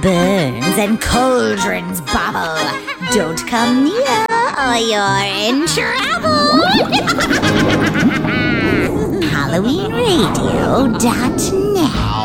burns and cauldrons bubble. Don't come near or you're in trouble. HalloweenRadio.net